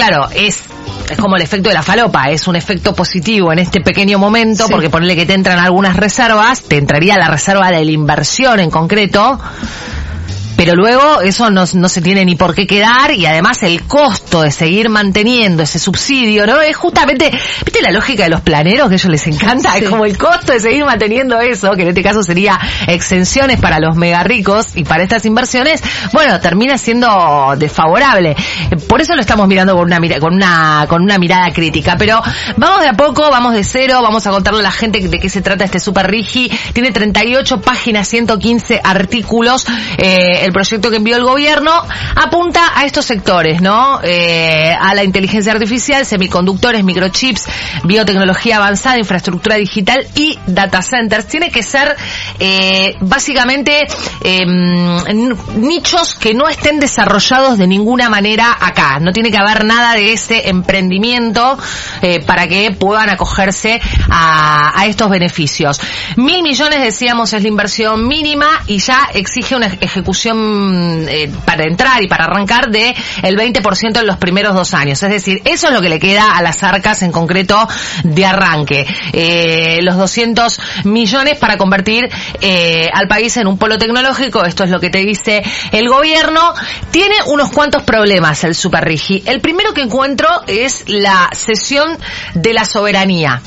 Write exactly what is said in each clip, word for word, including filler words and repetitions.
claro, es... Es como el efecto de la falopa, es un efecto positivo en este pequeño momento, sí. Porque ponerle que te entran algunas reservas, te entraría la reserva de la inversión en concreto, pero luego eso no, no se tiene ni por qué quedar, y además el costo de seguir manteniendo ese subsidio, ¿no? Es justamente, ¿viste la lógica de los planeros que a ellos les encanta? Sí. Es como el costo de seguir manteniendo eso, que en este caso sería exenciones para los mega ricos y para estas inversiones, bueno, termina siendo desfavorable. Por eso lo estamos mirando con una mira, con una, con una mirada crítica, pero vamos de a poco, vamos de cero, vamos a contarle a la gente de qué se trata este Super Rigi. Tiene treinta y ocho páginas, ciento quince artículos, eh, el proyecto que envió el gobierno apunta a estos sectores, ¿no? Eh, a la inteligencia artificial, semiconductores, microchips, biotecnología avanzada, infraestructura digital y data centers. Tiene que ser eh, básicamente eh, nichos que no estén desarrollados de ninguna manera acá. No tiene que haber nada de ese emprendimiento eh, para que puedan acogerse a, a estos beneficios. Mil millones, decíamos, es la inversión mínima y ya exige una ejecución Eh, para entrar y para arrancar de el veinte por ciento en los primeros dos años. Es decir, eso es lo que le queda a las arcas en concreto de arranque. Eh, los doscientos millones para convertir eh, al país en un polo tecnológico. Esto es lo que te dice el gobierno. Tiene unos cuantos problemas el Super Rigi. El primero que encuentro es la cesión de la soberanía,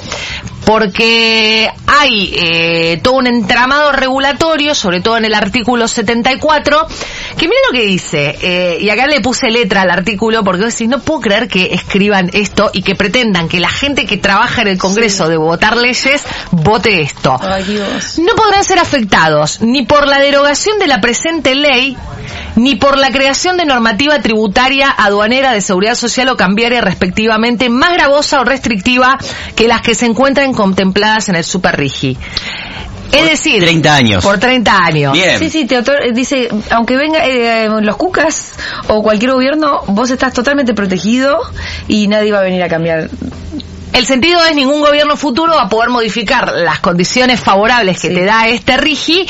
porque hay eh, todo un entramado regulatorio, sobre todo en el artículo setenta y cuatro, que mira lo que dice, eh, y acá le puse letra al artículo, porque vos decís, no puedo creer que escriban esto y que pretendan que la gente que trabaja en el Congreso sí. de votar leyes, vote esto. Ay, Dios. No podrán ser afectados ni por la derogación de la presente ley, ni por la creación de normativa tributaria, aduanera, de seguridad social o cambiaria respectivamente, más gravosa o restrictiva que las que se encuentran contempladas en el Super Rigi. Es decir, treinta años. Por treinta años. Bien. Sí, sí, te otor- dice, aunque venga eh, los cucas o cualquier gobierno, vos estás totalmente protegido y nadie va a venir a cambiar. El sentido es, ningún gobierno futuro va a poder modificar las condiciones favorables que sí. te da este Rigi.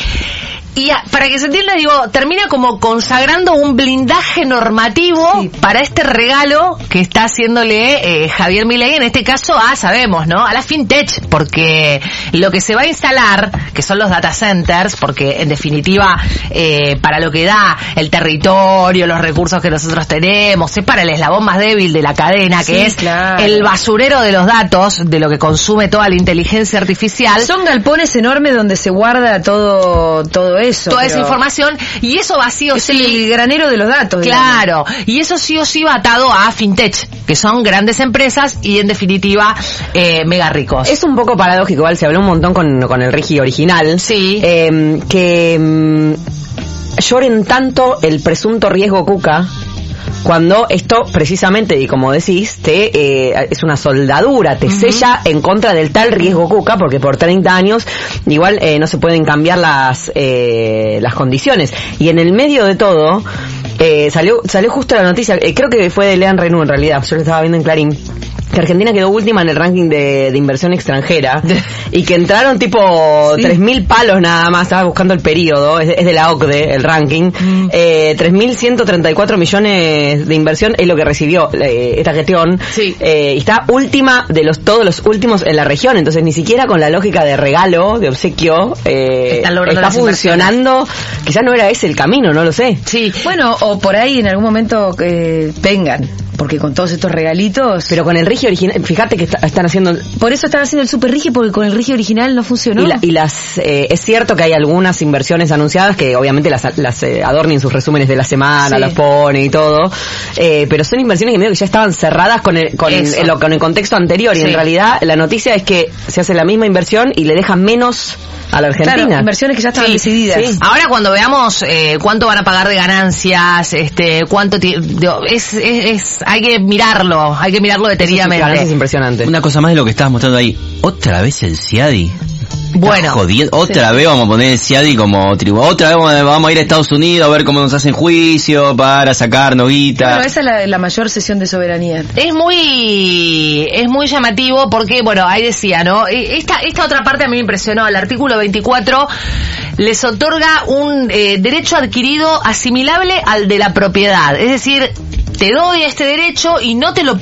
Y a, para que se entienda, digo, termina como consagrando un blindaje normativo sí. para este regalo que está haciéndole eh, Javier Milei, en este caso a, sabemos, ¿no?, a la fintech, porque lo que se va a instalar, que son los data centers, porque en definitiva, eh, para lo que da el territorio, los recursos que nosotros tenemos, es para el eslabón más débil de la cadena, que sí, es claro. el basurero de los datos, de lo que consume toda la inteligencia artificial. Son galpones enormes donde se guarda todo, todo eso, toda esa información, y eso va sí o es sí el granero de los datos, claro, digamos. Y eso sí o sí va atado a fintech, que son grandes empresas y en definitiva eh, mega ricos. Es un poco paradójico, igual se habló un montón con, con el Rigi original, sí, eh, que eh, lloren tanto el presunto riesgo cuca, cuando esto precisamente, y como decís, te eh, es una soldadura, te uh-huh. sella en contra del tal riesgo cuca, porque por treinta años igual eh, no se pueden cambiar las eh, las condiciones. Y en el medio de todo eh, salió salió justo la noticia, eh, creo que fue de Lean Renú en realidad, yo lo estaba viendo en Clarín, que Argentina quedó última en el ranking de, de inversión extranjera y que entraron tipo sí. tres mil palos nada más, estaba buscando el periodo, es de, es de la O C D E, el ranking, mm. eh, tres mil ciento treinta y cuatro millones de inversión es lo que recibió eh, esta gestión, sí. eh, y está última de los todos los últimos en la región, entonces ni siquiera con la lógica de regalo, de obsequio, eh, está funcionando, quizás no era ese el camino, no lo sé. Sí, bueno, o por ahí en algún momento eh, vengan, porque con todos estos regalitos... Pero con el Rigi original, fíjate que está, están haciendo... Por eso están haciendo el Super Rigi, porque con el Rigi original no funcionó. Y, la, y las eh, es cierto que hay algunas inversiones anunciadas que obviamente las, las eh, adornan en sus resúmenes de la semana, sí. las pone y todo, eh, pero son inversiones que medio que ya estaban cerradas con el, con, el, el, con el contexto anterior, sí. y en realidad la noticia es que se hace la misma inversión y le dejan menos a la Argentina. Claro, inversiones que ya estaban sí, decididas. Sí. Ahora cuando veamos eh, cuánto van a pagar de ganancias, este, cuánto t- es, es, es hay que mirarlo, hay que mirarlo detenidamente. Eso sí, es impresionante. Una cosa más de lo que estabas mostrando ahí. Otra vez el CIADI. Bueno, jodiendo. Otra sí. vez vamos a poner el CIADI como tribu. Otra vez vamos a, vamos a ir a Estados Unidos a ver cómo nos hacen juicio para sacarnos guita. Bueno, esa es la, la mayor cesión de soberanía. Es muy es muy llamativo porque, bueno, ahí decía, ¿no? Esta esta otra parte a mí me impresionó. El artículo veinticuatro les otorga un eh, derecho adquirido asimilable al de la propiedad. Es decir, te doy este derecho y no te lo